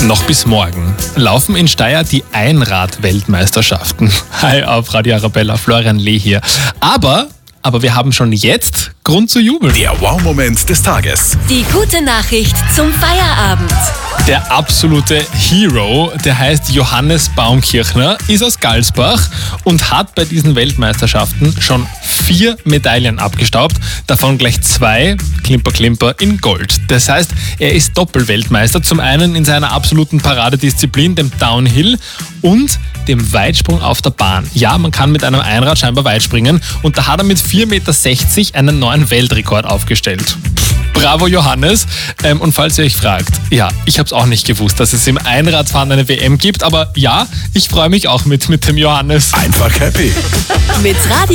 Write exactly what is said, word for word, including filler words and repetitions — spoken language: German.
Noch bis morgen laufen in Steyr die Einrad-Weltmeisterschaften. Hi auf Radio Arabella, Florian Lee hier. Aber, aber wir haben schon jetzt Grund zu jubeln. Der Wow-Moment des Tages. Die gute Nachricht zum Feierabend. Der absolute Hero, der heißt Johannes Baumkirchner, ist aus Galsbach und hat bei diesen Weltmeisterschaften schon vier Medaillen abgestaubt, davon gleich zwei, Klimper Klimper, in Gold. Das heißt, er ist Doppelweltmeister, zum einen in seiner absoluten Paradedisziplin, dem Downhill, und dem Weitsprung auf der Bahn. Ja, man kann mit einem Einrad scheinbar weit springen und da hat er mit vier Meter sechzig einen neuen Weltrekord aufgestellt. Bravo Johannes. Ähm, und falls ihr euch fragt, ja, ich habe es auch nicht gewusst, dass es im Einradfahren eine W M gibt, aber ja, ich freue mich auch mit, mit dem Johannes. Einfach happy. Mit Radio